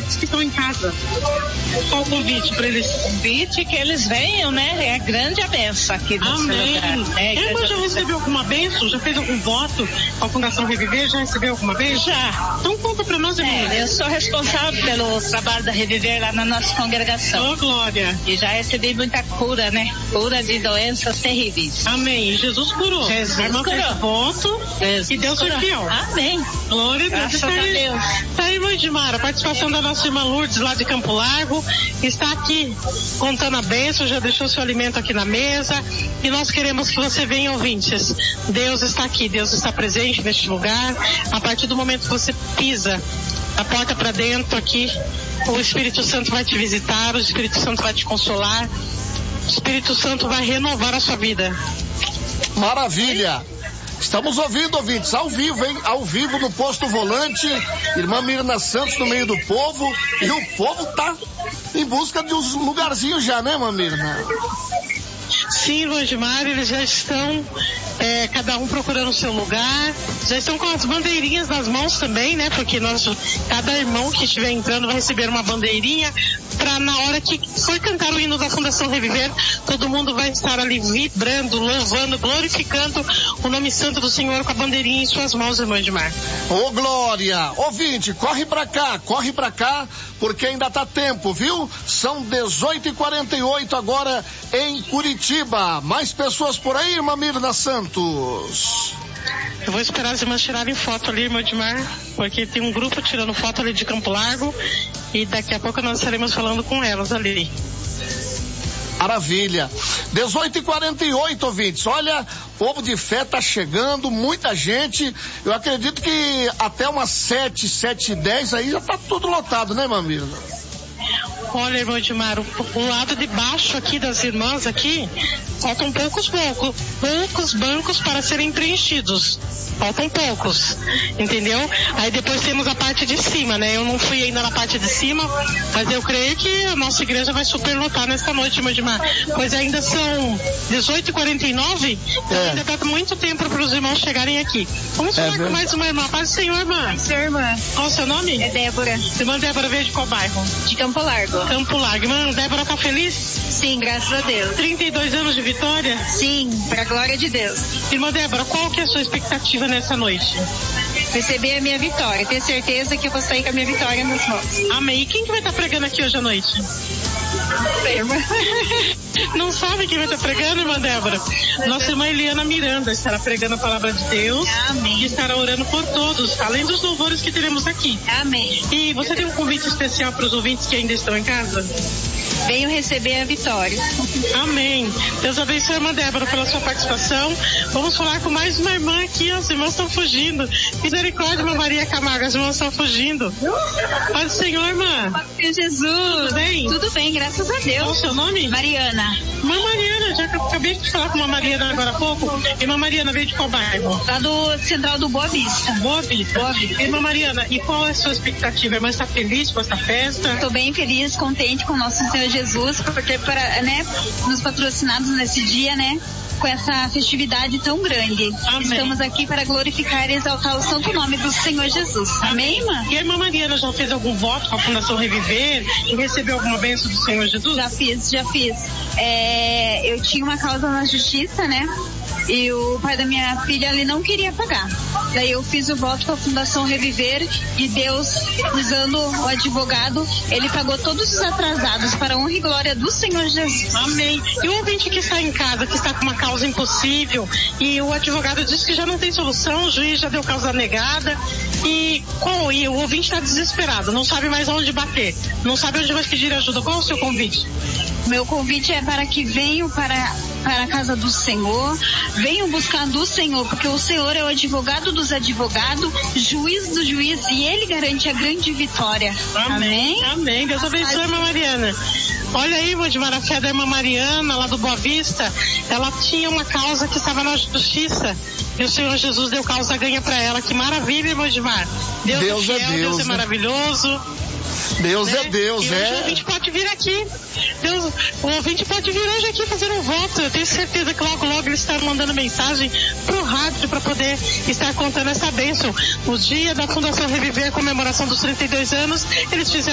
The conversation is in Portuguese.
ouvintes que estão em casa? Qual o convite para eles? Convite que eles venham, né? É grande a benção aqui nesse lugar. Né? Irmã, já recebeu alguma benção? Já fez algum voto com a Fundação Reviver? Já recebeu alguma vez? Já. Então conta para nós, irmã. Eu sou responsável pelo trabalho da Reviver lá na nossa congregação. Oh, glória. E já recebi muita cura, né? Cura de doenças terríveis. Amém. Jesus curou. Jesus a irmã curou. fez voto e Deus foi fiel. Amém. Glória a Deus. Graças a Deus. Tá aí, irmã Edmara, a participação da nossa irmã Lourdes lá de Campo Largo, está aqui contando a bênção, já deixou seu alimento aqui na mesa, e nós queremos que você venha, ouvintes. Deus está aqui, Deus está presente neste lugar. A partir do momento que você pisa a porta para dentro aqui, o Espírito Santo vai te visitar, o Espírito Santo vai te consolar, o Espírito Santo vai renovar a sua vida. Maravilha! Estamos ouvindo, ouvintes, ao vivo, hein? Ao vivo no Posto Volante, irmã Mirna Santos no meio do povo, e o povo tá em busca de uns lugarzinhos já, né, irmã Mirna? Sim, irmã Edmara, eles já estão, cada um procurando o seu lugar, já estão com as bandeirinhas nas mãos também, né, porque cada irmão que estiver entrando vai receber uma bandeirinha, para na hora que for cantar o hino da Fundação Reviver, todo mundo vai estar ali vibrando, louvando, glorificando o nome santo do Senhor com a bandeirinha em suas mãos, irmã Edmar. Ô, glória! Ouvinte, corre pra cá, porque ainda tá tempo, viu? São 18h48 agora em Curitiba. Mais pessoas por aí, irmã Mirna Santos? Eu vou esperar as irmãs tirarem foto ali, irmã Edmar, porque tem um grupo tirando foto ali de Campo Largo, e daqui a pouco nós estaremos falando com elas ali. Maravilha. 18h48, ouvintes. Olha, povo de fé tá chegando, muita gente. Eu acredito que até umas 7h10 aí já tá tudo lotado, né, irmã Mirna? Olha, irmão Edmar, o lado de baixo aqui das irmãs aqui, faltam poucos bancos para serem preenchidos. Faltam poucos, entendeu? Aí depois temos a parte de cima, né? Eu não fui ainda na parte de cima, mas eu creio que a nossa igreja vai superlotar nesta noite, irmão Edmar. Pois ainda são 18h49, ainda tá muito tempo para os irmãos chegarem aqui. Vamos falar com mais uma irmã. Paz do Senhor, irmã. Paz do Senhor, irmã. Qual o seu nome? É Débora. Irmã Débora veio de qual bairro? De Campo Largo. Campo Largo. Irmã Débora tá feliz? Sim, graças a Deus. 32 anos de vitória? Sim, para a glória de Deus. Irmã Débora, qual que é a sua expectativa nessa noite? Receber a minha vitória, ter certeza que eu vou sair com a minha vitória nas mãos. Amém. E quem que vai estar pregando aqui hoje à noite? Não sei, irmã. Não sabe quem vai estar pregando, irmã Débora? Nossa irmã Eliana Miranda estará pregando a palavra de Deus. Amém. E estará orando por todos, além dos louvores que teremos aqui. Amém. E você tem um convite especial para os ouvintes que ainda estão em casa? Venho receber a vitória. Amém. Deus abençoe a irmã Débora pela sua participação. Vamos falar com mais uma irmã aqui, as irmãs estão fugindo. Misericórdia, irmã Maria Camargo, as irmãs estão fugindo. Paz do Senhor, irmã. Paz do Jesus. Tudo bem? Tudo bem, graças a Deus. Qual o seu nome? Mariana. Irmã Mariana, já acabei de falar com uma Mariana agora há pouco. Irmã Mariana veio de qual bairro? Lá do Central do Boa Vista. Boa Vista. Boa Vista. Irmã Mariana, e qual é a sua expectativa? A irmã está feliz com essa festa? Estou bem feliz, contente com o nosso Senhor Jesus, por ter nos patrocinados nesse dia, né? Com essa festividade tão grande. Amém. Estamos aqui para glorificar e exaltar o santo nome do Senhor Jesus. Amém, irmã? E a irmã Mariana já fez algum voto com a Fundação Reviver e recebeu alguma bênção do Senhor Jesus? Já fiz. Eu tinha uma causa na justiça, né? E o pai da minha filha, ele não queria pagar. Daí eu fiz o voto com a Fundação Reviver e Deus, usando o advogado, ele pagou todos os atrasados para a honra e glória do Senhor Jesus. Amém. E o ouvinte que está em casa, que está com uma causa impossível e o advogado disse que já não tem solução, o juiz já deu causa negada e o ouvinte está desesperado, não sabe mais onde bater, não sabe onde vai pedir ajuda. Qual é o seu convite? Meu convite é para que venham para a casa do Senhor, venham buscar do Senhor, porque o Senhor é o advogado dos advogados, juiz do juiz, e Ele garante a grande vitória. Amém? Amém. Deus abençoe, irmã Mariana. Olha aí, irmã de Marafé, da irmã Mariana, lá do Boa Vista, ela tinha uma causa que estava na justiça, e o Senhor Jesus deu causa ganha para ela. Que maravilha, irmã de Mar. Deus é fiel, Deus é maravilhoso. Deus é Deus, e hoje o ouvinte pode vir aqui. O ouvinte pode vir hoje aqui fazer um voto. Eu tenho certeza que logo ele está mandando mensagem pro rádio para poder estar contando essa bênção. No dia da Fundação Reviver, a comemoração dos 32 anos, eles fizeram